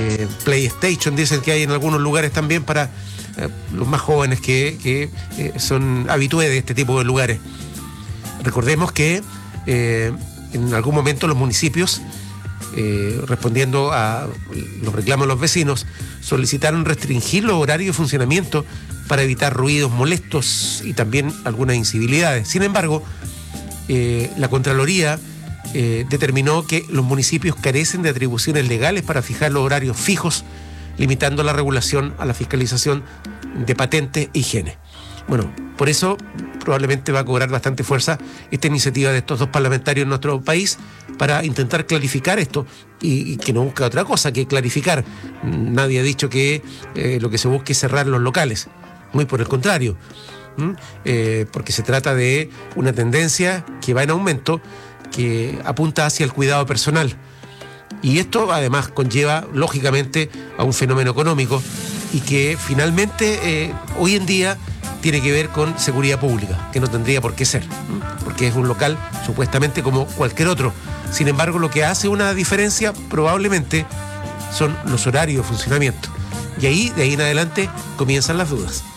PlayStation, dicen que hay en algunos lugares también para los más jóvenes que son habitués de este tipo de lugares. Recordemos que en algún momento los municipios, respondiendo a los reclamos de los vecinos, solicitaron restringir los horarios de funcionamiento para evitar ruidos molestos y también algunas incivilidades. Sin embargo, la Contraloría determinó que los municipios carecen de atribuciones legales para fijar los horarios fijos, limitando la regulación a la fiscalización de patentes e higiene. Bueno, por eso probablemente va a cobrar bastante fuerza esta iniciativa de estos dos parlamentarios en nuestro país para intentar clarificar esto y que no busca otra cosa que clarificar. Nadie ha dicho que lo que se busque es cerrar los locales, muy por el contrario, porque se trata de una tendencia que va en aumento, que apunta hacia el cuidado personal. Y esto además conlleva, lógicamente, a un fenómeno económico y que finalmente hoy en día tiene que ver con seguridad pública, que no tendría por qué ser, porque es un local supuestamente como cualquier otro. Sin embargo, lo que hace una diferencia probablemente son los horarios de funcionamiento. Y ahí, de ahí en adelante, comienzan las dudas.